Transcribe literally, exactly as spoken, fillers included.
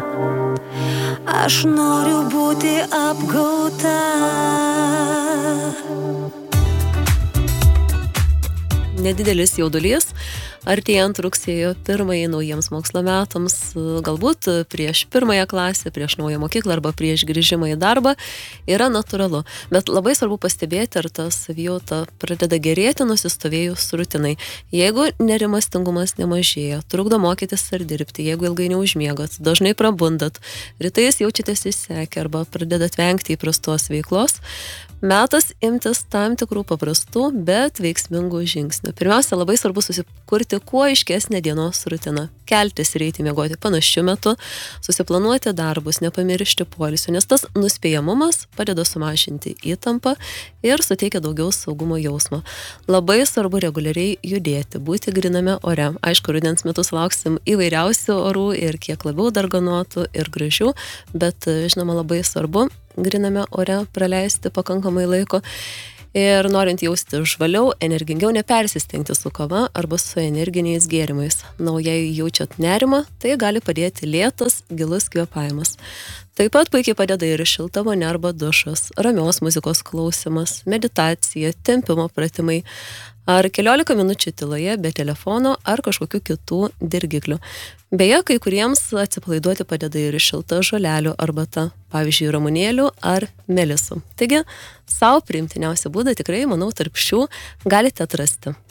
Aš noriu būti apgauta. Nedidelis jaudulys, artėjant rugsėjo pirmąjį naujiems mokslo metams, galbūt prieš pirmąją klasę, prieš naują mokyklą arba prieš grįžimą į darbą, yra natūralu. Bet labai svarbu pastebėti, ar ta savijauta pradeda gerėti nusistovėjus rutinai. Jeigu nerimastingumas nemažėja, trukdo mokytis ar dirbti, jeigu ilgai neužmiegat, dažnai prabundat, rytais jaučiatės įsekę arba pradedat vengti įprastos veiklos, metas imtis tam tikrų paprastų, bet veiksmingų žingsnių. Pirmiausia, labai svarbu susikurti kuo aiškesnę dienos rutiną. Keltis ir eiti miegoti panašiu metu, susiplanuoti darbus, nepamiršti poilsio, nes tas nuspėjamumas padeda sumažinti įtampą ir suteikia daugiau saugumo jausmo. Labai svarbu reguliariai judėti, būti griname ore. Aišku, rudens metu lauksim įvairiausių orų ir kiek labiau darganotų ir gražių, bet žinoma labai svarbu griname ore praleisti pakankamai laiko ir norint jausti žvaliau, energingiau, nepersistengti su kava arba su energiniais gėrimais. Na, o jei jaučiat nerimą, tai gali padėti lėtas, gilus kvėpavimas. Taip pat puikiai padeda ir šilta vonia arba dušas, ramios muzikos klausimas, meditacija, tempimo pratimai ar keliolika minučių tyloje be telefono ar kažkokių kitų dirgiklių. Beje, kai kuriems atsipalaiduoti padeda ir šilta žolelių arbata, pavyzdžiui, ramunėlių ar melisų. Taigi, savo priimtiniausią būdą tikrai, manau, tarp šių galite atrasti.